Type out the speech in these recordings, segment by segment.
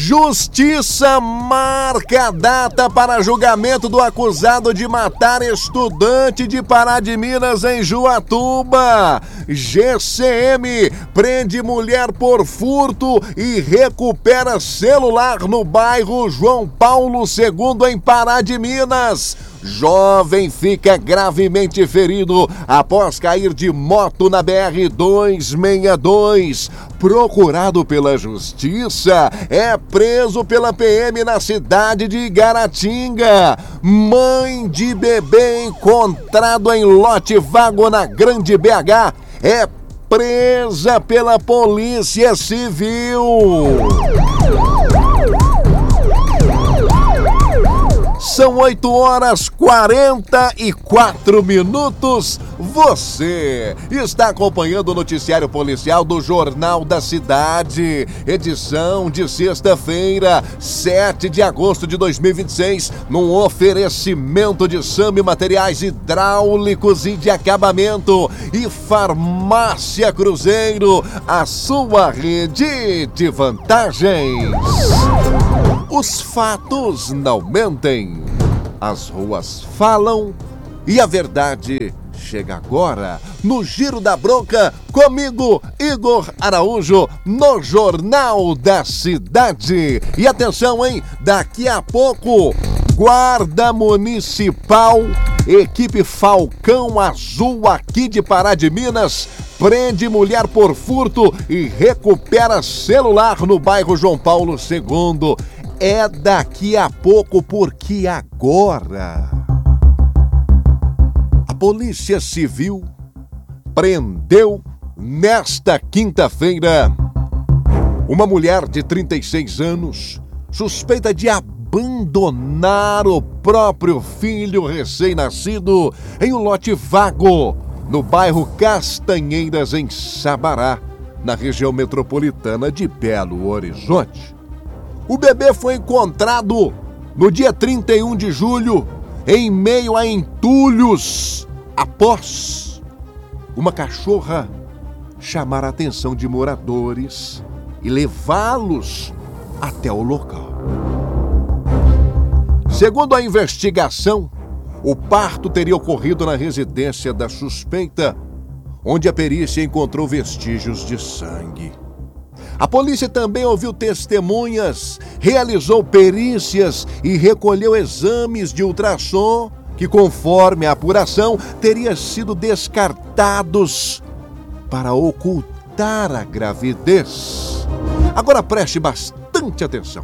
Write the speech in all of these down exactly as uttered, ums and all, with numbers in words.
Justiça marca a data para julgamento do acusado de matar estudante de Pará de Minas em Juatuba. G C M prende mulher por furto e recupera celular no bairro João Paulo segundo em Pará de Minas. Jovem fica gravemente ferido após cair de moto na B R duzentos e sessenta e dois. Procurado pela justiça, é preso pela P M na cidade de Igaratinga. Mãe de bebê encontrado em lote vago na Grande B H é presa pela Polícia Civil. São oito horas quarenta e quatro minutos. Você está acompanhando o noticiário policial do Jornal da Cidade, edição de sexta-feira, sete de agosto de dois mil e vinte e seis, num oferecimento de Sami Materiais Hidráulicos e de Acabamento e Farmácia Cruzeiro, a sua rede de vantagens. Os fatos não mentem, as ruas falam e a verdade chega agora no Giro da Bronca, comigo, Igor Araújo, no Jornal da Cidade. E atenção, hein? Daqui a pouco, Guarda Municipal, equipe Falcão Azul aqui de Pará de Minas, prende mulher por furto e recupera celular no bairro João Paulo segundo. É daqui a pouco, porque agora a Polícia Civil prendeu nesta quinta-feira uma mulher de trinta e seis anos suspeita de abandonar o próprio filho recém-nascido em um lote vago no bairro Castanheiras, em Sabará, na região metropolitana de Belo Horizonte. O bebê foi encontrado no dia trinta e um de julho, em meio a entulhos, após uma cachorra chamar a atenção de moradores e levá-los até o local. Segundo a investigação, o parto teria ocorrido na residência da suspeita, onde a perícia encontrou vestígios de sangue. A polícia também ouviu testemunhas, realizou perícias e recolheu exames de ultrassom que, conforme a apuração, teriam sido descartados para ocultar a gravidez. Agora preste bastante atenção.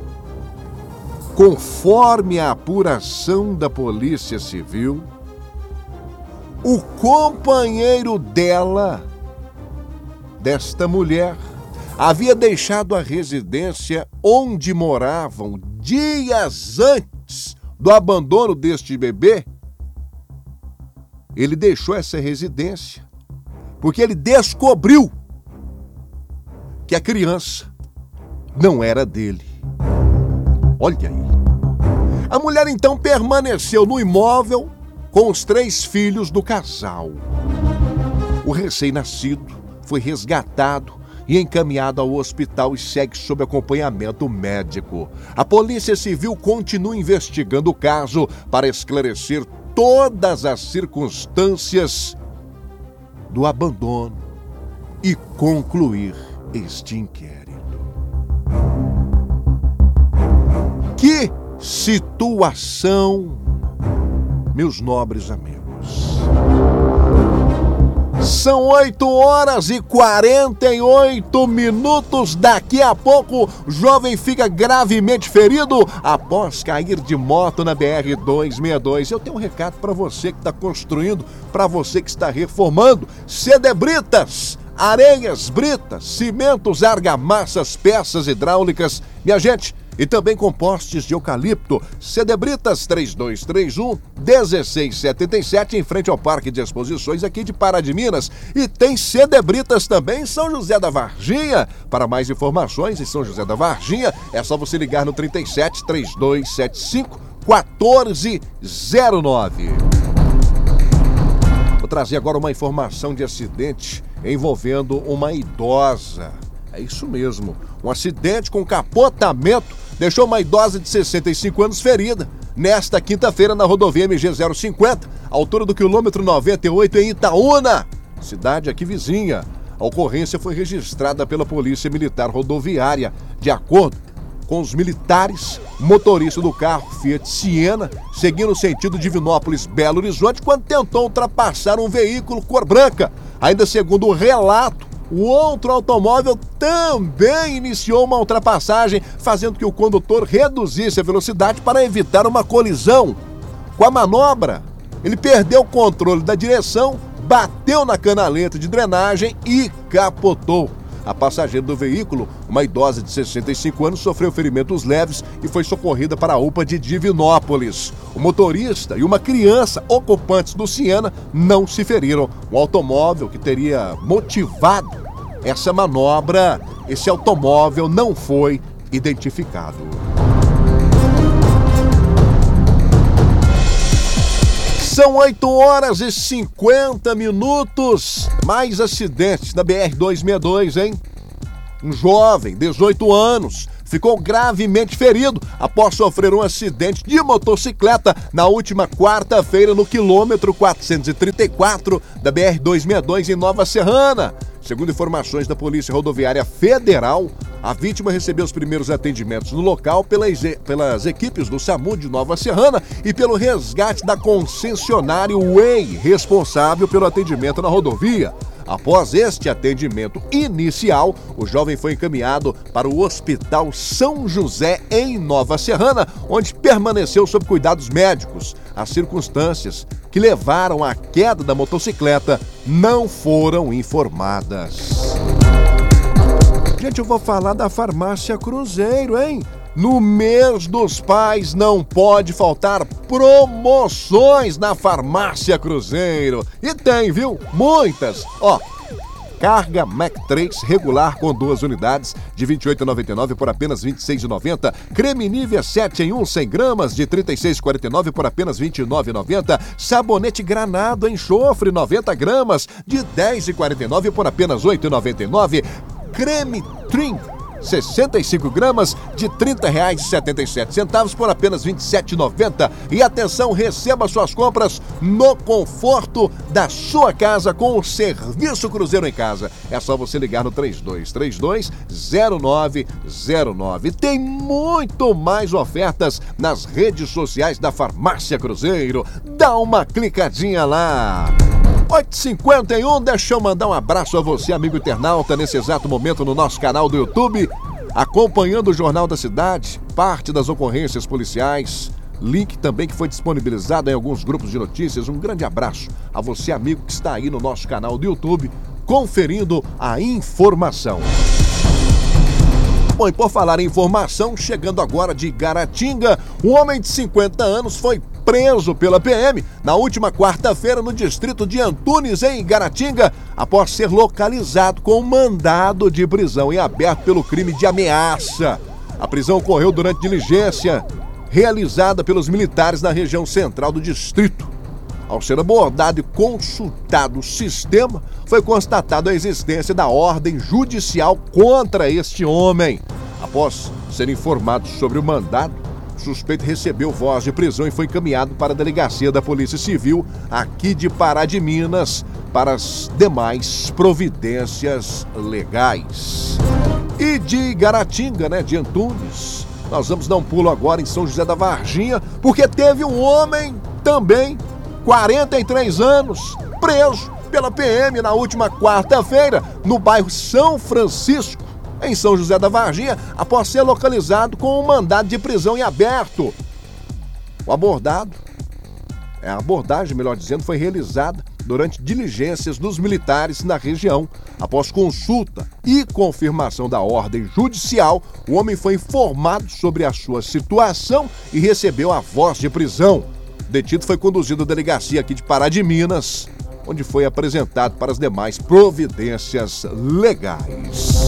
Conforme a apuração da Polícia Civil, o companheiro dela, desta mulher, havia deixado a residência onde moravam dias antes do abandono deste bebê. Ele deixou essa residência porque ele descobriu que a criança não era dele. Olha aí. A mulher então permaneceu no imóvel com os três filhos do casal. O recém-nascido foi resgatado e encaminhado ao hospital e segue sob acompanhamento médico. A Polícia Civil continua investigando o caso para esclarecer todas as circunstâncias do abandono e concluir este inquérito. Que situação, meus nobres amigos! São oito horas e quarenta e oito minutos. Daqui a pouco, jovem fica gravemente ferido após cair de moto na B R duzentos e sessenta e dois. Eu tenho um recado para você que está construindo, para você que está reformando. Cedebritas, areias, britas, cimentos, argamassas, peças hidráulicas. Minha gente, e também com postes de eucalipto. Cedebritas três dois três um, um seis sete sete, em frente ao Parque de Exposições aqui de Pará de Minas. E tem Cedebritas também em São José da Varginha. Para mais informações em São José da Varginha, é só você ligar no trinta e sete, três dois sete cinco, quatro zero nove. Vou trazer agora uma informação de acidente envolvendo uma idosa É isso mesmo. Um acidente com capotamento deixou uma idosa de sessenta e cinco anos ferida nesta quinta-feira na rodovia M G zero cinquenta, altura do quilômetro noventa e oito em Itaúna, cidade aqui vizinha. A ocorrência foi registrada pela Polícia Militar Rodoviária. De acordo com os militares, o motorista do carro Fiat Siena seguia no sentido Divinópolis-Belo Horizonte quando tentou ultrapassar um veículo cor branca. Ainda segundo o relato, o outro automóvel também iniciou uma ultrapassagem, fazendo que o condutor reduzisse a velocidade para evitar uma colisão. Com a manobra, ele perdeu o controle da direção, bateu na canaleta de drenagem e capotou. A passageira do veículo, uma idosa de sessenta e cinco anos, sofreu ferimentos leves e foi socorrida para a U P A de Divinópolis. O motorista e uma criança ocupantes do Siena não se feriram. O automóvel que teria motivado essa manobra, esse automóvel não foi identificado. São oito horas e cinquenta minutos. Mais acidentes na B R duzentos e sessenta e dois, hein? Um jovem, dezoito anos, ficou gravemente ferido após sofrer um acidente de motocicleta na última quarta-feira no quilômetro quatrocentos e trinta e quatro da B R duzentos e sessenta e dois em Nova Serrana. Segundo informações da Polícia Rodoviária Federal, a vítima recebeu os primeiros atendimentos no local pelas, pelas equipes do SAMU de Nova Serrana e pelo resgate da concessionária Way, responsável pelo atendimento na rodovia. Após este atendimento inicial, o jovem foi encaminhado para o Hospital São José, em Nova Serrana, onde permaneceu sob cuidados médicos. As circunstâncias que levaram à queda da motocicleta não foram informadas. Gente, eu vou falar da Farmácia Cruzeiro, hein? No mês dos pais não pode faltar promoções na Farmácia Cruzeiro. E tem, viu? Muitas. Ó, carga Mac três regular com duas unidades de vinte e oito reais e noventa e nove centavos por apenas vinte e seis reais e noventa centavos. Creme Nivea sete em um cem gramas de trinta e seis reais e quarenta e nove centavos por apenas vinte e nove reais e noventa centavos. Sabonete Granado enxofre noventa gramas de dez reais e quarenta e nove centavos por apenas oito reais e noventa e nove centavos. Creme Trim sessenta e cinco gramas de trinta reais e setenta e sete centavos por apenas vinte e sete reais e noventa centavos. E atenção, receba suas compras no conforto da sua casa com o Serviço Cruzeiro em Casa. É só você ligar no três dois três dois, zero nove zero nove. Tem muito mais ofertas nas redes sociais da Farmácia Cruzeiro. Dá uma clicadinha lá. oito e cinquenta e um, deixa eu mandar um abraço a você, amigo internauta, nesse exato momento no nosso canal do YouTube, acompanhando o Jornal da Cidade, parte das ocorrências policiais, link também que foi disponibilizado em alguns grupos de notícias. Um grande abraço a você, amigo, que está aí no nosso canal do YouTube, conferindo a informação. Bom, e por falar em informação, chegando agora de Igaratinga, um homem de cinquenta anos foi preso pela P M na última quarta-feira no distrito de Antunes, em Igaratinga, após ser localizado com um mandado de prisão em aberto pelo crime de ameaça. A prisão ocorreu durante diligência realizada pelos militares na região central do distrito. Ao ser abordado e consultado o sistema, foi constatada a existência da ordem judicial contra este homem. Após ser informado sobre o mandado, o suspeito recebeu voz de prisão e foi encaminhado para a delegacia da Polícia Civil aqui de Pará de Minas para as demais providências legais. E de Igaratinga, né, de Antunes, nós vamos dar um pulo agora em São José da Varginha, porque teve um homem também, quarenta e três anos, preso pela P M na última quarta-feira no bairro São Francisco, em São José da Varginha, após ser localizado com um mandado de prisão em aberto. O abordado, é, a abordagem, melhor dizendo, foi realizada durante diligências dos militares na região. Após consulta e confirmação da ordem judicial, o homem foi informado sobre a sua situação e recebeu a voz de prisão. O detido foi conduzido à delegacia aqui de Pará de Minas, onde foi apresentado para as demais providências legais.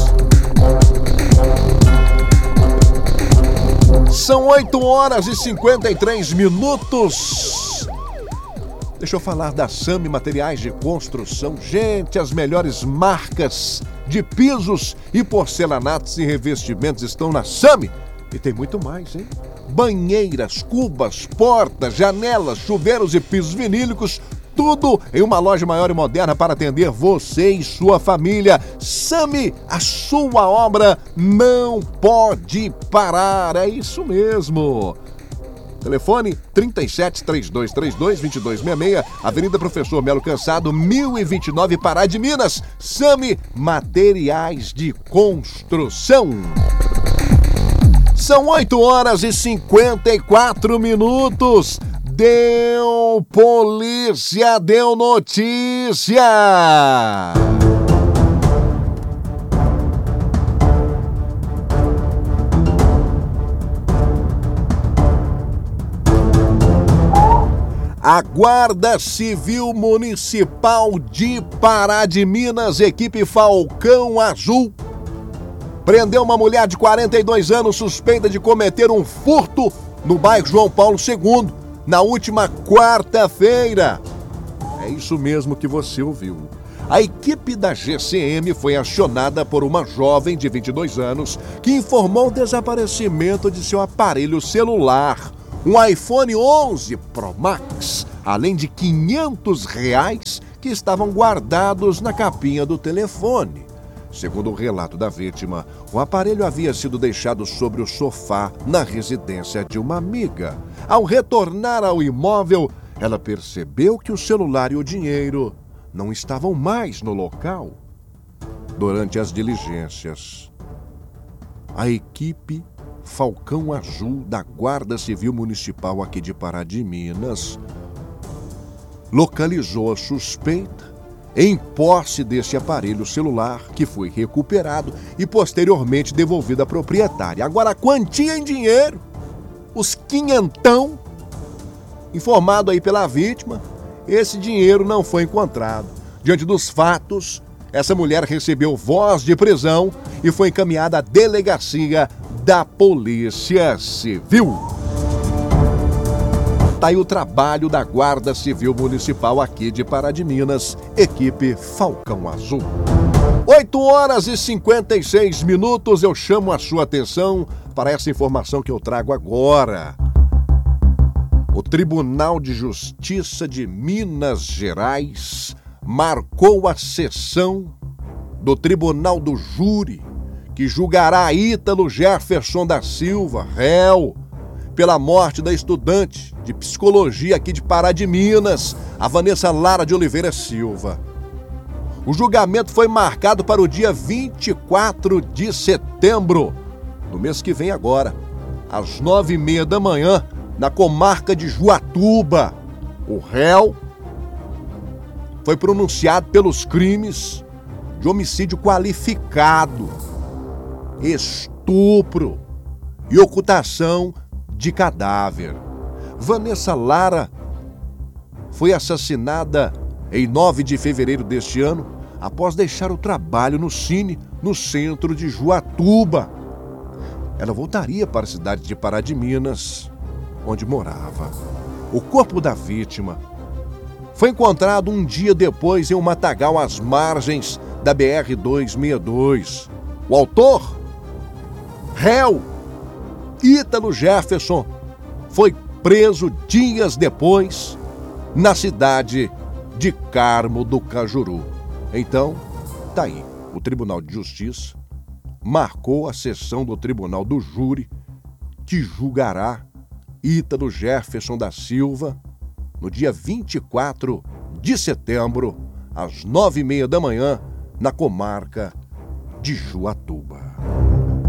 São oito horas e cinquenta e três minutos. Deixa eu falar da Sami Materiais de Construção. Gente, as melhores marcas de pisos e porcelanatos e revestimentos estão na Sami. E tem muito mais, hein? Banheiras, cubas, portas, janelas, chuveiros e pisos vinílicos, tudo em uma loja maior e moderna para atender você e sua família. Sami, a sua obra não pode parar. É isso mesmo. Telefone trinta e sete, trinta e dois trinta e dois, vinte e dois sessenta e seis, Avenida Professor Melo Cansado, mil e vinte e nove, Pará de Minas. Sami, materiais de construção. São oito horas e cinquenta e quatro minutos. Deu polícia, deu notícia. A Guarda Civil Municipal de Pará de Minas, equipe Falcão Azul, prendeu uma mulher de quarenta e dois anos suspeita de cometer um furto no bairro João Paulo segundo, na última quarta-feira. É isso mesmo que você ouviu. A equipe da G C M foi acionada por uma jovem de vinte e dois anos que informou o desaparecimento de seu aparelho celular, um iPhone onze Pro Max, além de quinhentos reais que estavam guardados na capinha do telefone. Segundo o relato da vítima, o aparelho havia sido deixado sobre o sofá na residência de uma amiga. Ao retornar ao imóvel, ela percebeu que o celular e o dinheiro não estavam mais no local. Durante as diligências, a equipe Falcão Azul da Guarda Civil Municipal aqui de Pará de Minas localizou a suspeita em posse desse aparelho celular, que foi recuperado e posteriormente devolvido à proprietária. Agora, a quantia em dinheiro, os quinhentão, informado aí pela vítima, esse dinheiro não foi encontrado. Diante dos fatos, essa mulher recebeu voz de prisão e foi encaminhada à delegacia da Polícia Civil. Tá aí o trabalho da Guarda Civil Municipal aqui de Pará de Minas, equipe Falcão Azul. oito horas e cinquenta e seis minutos, eu chamo a sua atenção para essa informação que eu trago agora. O Tribunal de Justiça de Minas Gerais marcou a sessão do Tribunal do Júri, que julgará Ítalo Jefferson da Silva, réu, pela morte da estudante de psicologia aqui de Pará de Minas, a Vanessa Lara de Oliveira Silva. O julgamento foi marcado para o dia vinte e quatro de setembro, no mês que vem agora, às nove e meia da manhã, na comarca de Juatuba. O réu foi pronunciado pelos crimes de homicídio qualificado, estupro e ocultação de cadáver. Vanessa Lara foi assassinada em nove de fevereiro deste ano, após deixar o trabalho no Cine, no centro de Juatuba. Ela voltaria para a cidade de Pará de Minas, onde morava. O corpo da vítima foi encontrado um dia depois em um matagal às margens da B R duzentos e sessenta e dois. O autor, réu Ítalo Jefferson, foi preso dias depois na cidade de Carmo do Cajuru. Então, tá aí, o Tribunal de Justiça marcou a sessão do Tribunal do Júri, que julgará Ítalo Jefferson da Silva no dia vinte e quatro de setembro, às nove e meia da manhã, na comarca de Juatuba.